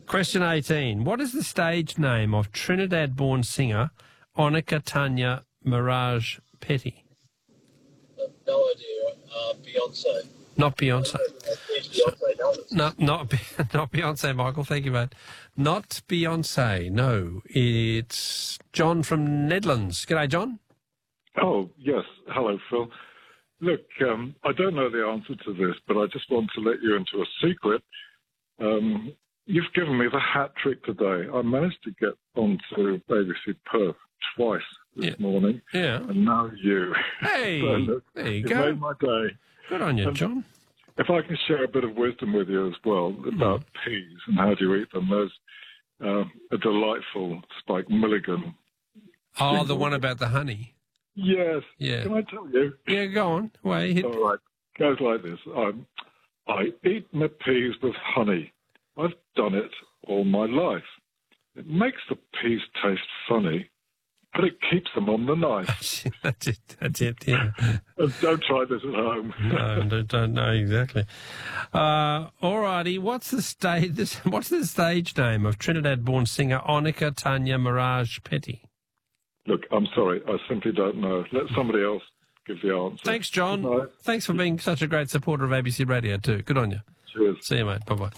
Question 18. What is the stage name of Trinidad-born singer Onika Tanya Mirage Petty? No idea. Beyonce. Not Beyonce. It's Beyonce, no. Not Beyonce, Michael. Thank you, mate. Not Beyonce. No, it's John from Netherlands. G'day, John. Oh, yes. Hello, Phil. Look, I don't know the answer to this, but I just want to let you into a secret. You've given me the hat trick today. I managed to get onto BBC Perth twice this morning. Yeah. And now you. Hey, So, look, there you it go. made my day. Good on you, John. If I can share a bit of wisdom with you as well about peas and how do you eat them, there's a delightful Spike Milligan. Oh, the one about the honey. Yes. Yeah. Can I tell you? Yeah, go on. Wait. All right. Goes like this. I eat my peas with honey. I've done it all my life. It makes the peas taste funny, but it keeps them on the knife. That's it, yeah. And don't try this at home. No, don't know exactly. All righty. What's the stage name of Trinidad-born singer Onika Tanya Mirage Petty? Look, I'm sorry. I simply don't know. Let somebody else give the answer. Thanks, John. Good night. Thanks for being such a great supporter of ABC Radio too. Good on you. Cheers. See you, mate. Bye-bye.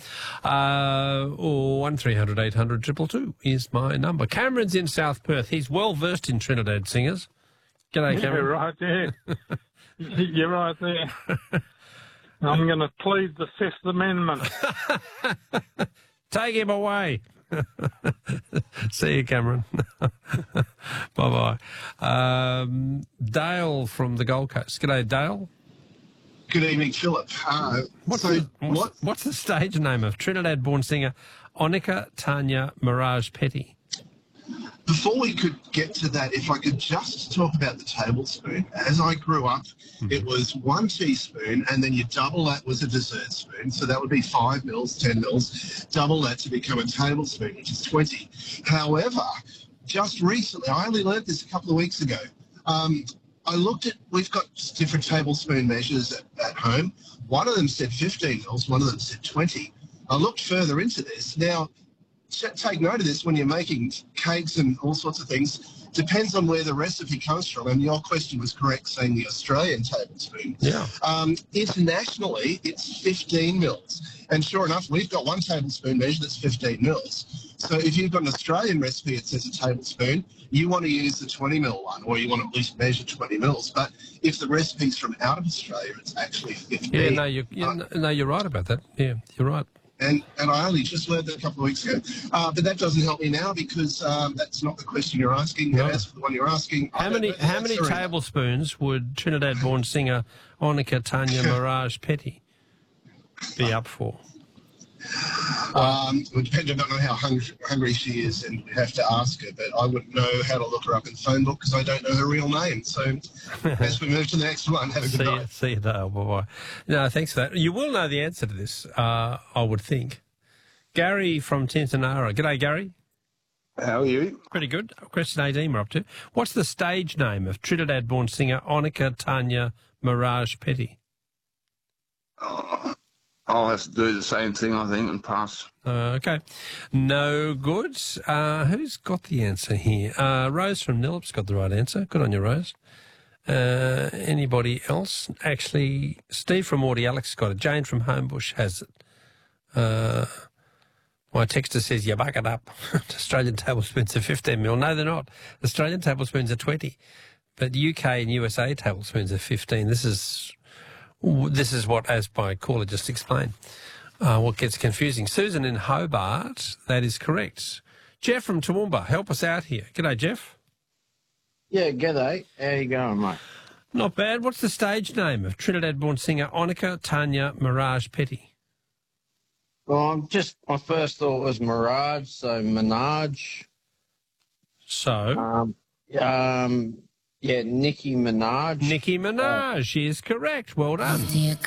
1300 800 222 is my number. Cameron's in South Perth. He's well versed in Trinidad singers. G'day, Cameron. You're right there. You're right there. I'm going to plead the Fifth Amendment. Take him away. See you, Cameron. Bye-bye. Dale from the Gold Coast. G'day, Dale. Good evening, Philip. What's the stage name of Trinidad-born singer Onika Tanya Mirage Petty? Before we could get to that, if I could just talk about the tablespoon. As I grew up, it was 1 teaspoon, and then you double that was a dessert spoon. So that would be 5 mils, 10 mils. Double that to become a tablespoon, which is 20. However, just recently, I only learned this a couple of weeks ago. I looked at, we've got different tablespoon measures at home. One of them said 15 mils, one of them said 20. I looked further into this. Now, take note of this when you're making cakes and all sorts of things. Depends on where the recipe comes from. And your question was correct, saying the Australian tablespoon. Yeah. Internationally, it's 15 mils. And sure enough, we've got 1 tablespoon measure that's 15 mils. So if you've got an Australian recipe that says a tablespoon, you want to use the 20 mil one, or you want to at least measure 20 mils. But if the recipe's from out of Australia, it's actually 15. Yeah, no, you're right about that. Yeah, you're right. And I only just learned that a couple of weeks ago. But that doesn't help me now because that's not the question you're asking. No. As for the one you're asking, how many tablespoons would Trinidad-born singer Onika Tanya Mirage Petty be up for? It would depend on how hungry she is, and we'd have to ask her. But I wouldn't know how to look her up in the phone book because I don't know her real name. So as we move to the next one, have a good night. See you, Dale. Bye-bye. No, thanks for that. You will know the answer to this, I would think. Gary from Tintinara. G'day, Gary. How are you? Pretty good. Question 18 we're up to. What's the stage name of Trinidad-born singer Onika Tanya Mirage Petty? I'll have to do the same thing, I think, and pass. Okay. No good. Who's got the answer here? Rose from Nillip's got the right answer. Good on you, Rose. Anybody else? Actually, Steve from Audi Alex got it. Jane from Homebush has it. My texter says, you buck it up. Australian tablespoons are 15 mil. No, they're not. Australian tablespoons are 20. But UK and USA tablespoons are 15. This is what, as my caller just explained, what gets confusing. Susan in Hobart, that is correct. Jeff from Toowoomba, help us out here. G'day, Jeff. Yeah, g'day. How you going, mate? Not bad. What's the stage name of Trinidad-born singer Onika Tanya Mirage Petty? Well, my first thought was Mirage, so Minaj. So? Yeah, Nicki Minaj. Nicki Minaj is correct. Well done.